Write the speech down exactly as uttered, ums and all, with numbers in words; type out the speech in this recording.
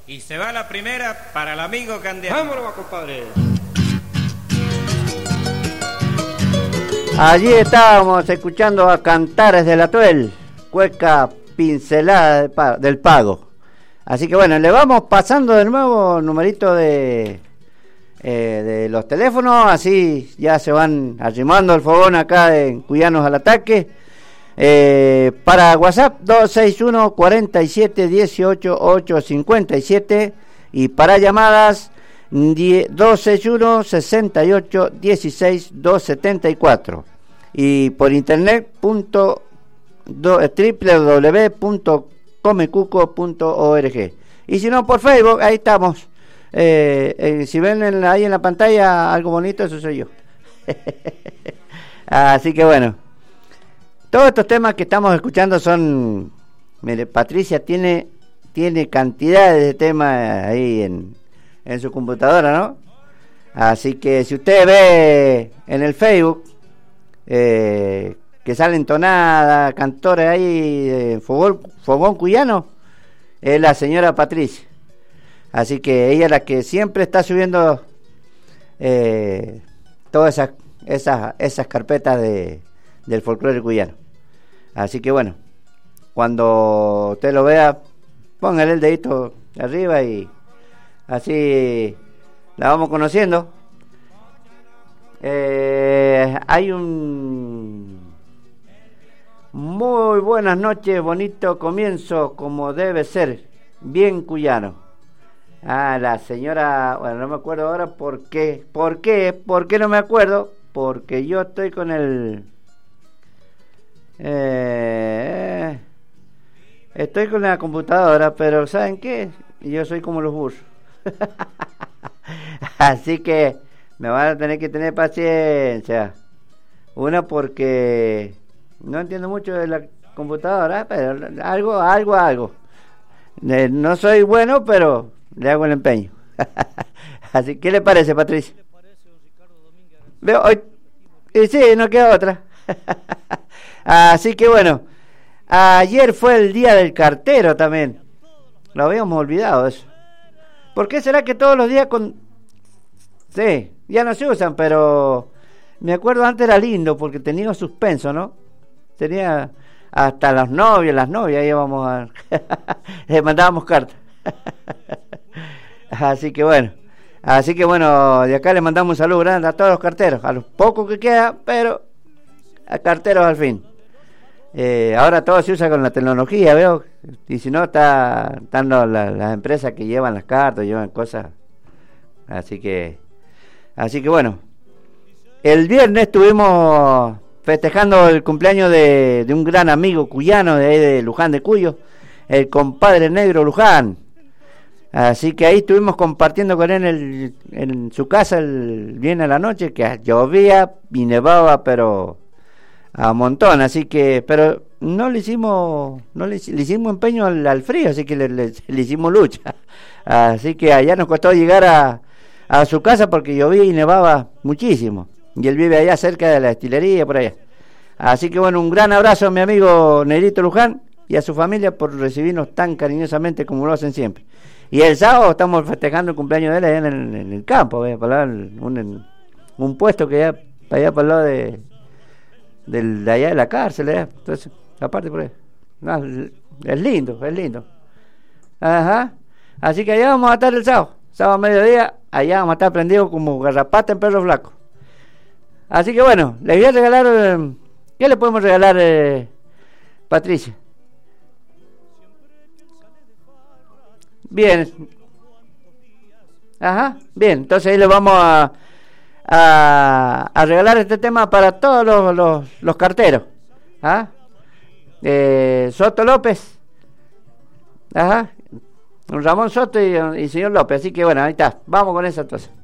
Y se va la primera para el amigo Candiano. ¡Vámonos, compadre! Allí estábamos escuchando a Cantares de la Tuel, cueca pincelada de pa- del pago. Así que bueno, le vamos pasando de nuevo numerito de, eh, de los teléfonos, así ya se van arrimando el fogón acá en Cuyanos al Ataque. Eh, para WhatsApp dos seis uno, cuatro siete, uno ocho, ocho cinco siete y para llamadas dos seis uno, sesenta y ocho, dieciséis, doscientos setenta y cuatro y por internet punto doble u doble u doble u punto comecuco punto org y si no por Facebook, ahí estamos. Eh, eh, si ven en la, ahí en la pantalla algo bonito, eso soy yo. Así que bueno, todos estos temas que estamos escuchando son, mire, Patricia tiene tiene cantidades de temas ahí en, en su computadora, ¿no? Así que si usted ve en el Facebook eh, que salen tonadas, cantores ahí de fogón, fogón cuyano, es la señora Patricia. Así que ella es la que siempre está subiendo eh, todas esas, esas, esas carpetas de, del folclore cuyano. Así que bueno, cuando usted lo vea, póngale el dedito arriba y así la vamos conociendo. Eh, hay un muy buenas noches, bonito comienzo como debe ser, bien cuyano. Ah, la señora, bueno, no me acuerdo ahora por qué, por qué, por qué no me acuerdo, porque yo estoy con el, eh, estoy con la computadora, pero ¿saben qué? Yo soy como los burros. Así que me van a tener que tener paciencia. Una porque no entiendo mucho de la computadora, pero algo, algo, algo. Eh, no soy bueno, pero le hago el empeño. Así, ¿qué le parece, Patricia? Veo hoy, y sí, no queda otra. Así que bueno, ayer fue el día del cartero también. Lo habíamos olvidado eso. ¿Por qué será que todos los días con... Sí, ya no se usan, pero me acuerdo antes era lindo porque tenía suspenso, ¿no? Tenía hasta los novios, las novias íbamos a... les mandábamos cartas. Así que bueno, así que bueno, de acá les mandamos un saludo grande a todos los carteros, a los pocos que quedan, pero a carteros al fin. Eh, ahora todo se usa con la tecnología, veo, y si no está, están los, las, las empresas que llevan las cartas, llevan cosas, así que, así que bueno, el viernes estuvimos festejando el cumpleaños de, de un gran amigo cuyano de ahí de Luján de Cuyo, el compadre Negro Luján. Así que ahí estuvimos compartiendo con él el, en su casa el viernes a la noche, que llovía y nevaba, pero a montón, así que, pero no le hicimos, no le, le hicimos empeño al, al frío, así que le, le, le hicimos lucha. Así que allá nos costó llegar a, a su casa porque llovía y nevaba muchísimo. Y él vive allá cerca de la destilería, por allá. Así que bueno, un gran abrazo a mi amigo Negrito Luján y a su familia por recibirnos tan cariñosamente como lo hacen siempre. Y el sábado estamos festejando el cumpleaños de él allá en el, en el campo, ¿eh? Para un, un puesto que allá, allá para el lado de, del, de allá de la cárcel, ¿eh? Entonces, aparte por ahí. No, es lindo, es lindo. Ajá. Así que allá vamos a estar el sábado, sábado a mediodía, allá vamos a estar prendidos como garrapata en perro flaco. Así que bueno, les voy a regalar, eh, ¿qué le podemos regalar, eh, Patricia? Bien. Ajá, bien, entonces ahí le vamos a, a, a regalar este tema para todos los, los, los carteros. ¿Ah? Eh, Soto López. Ajá. Ramón Soto y, y señor López. Así que bueno, ahí está. Vamos con esa entonces.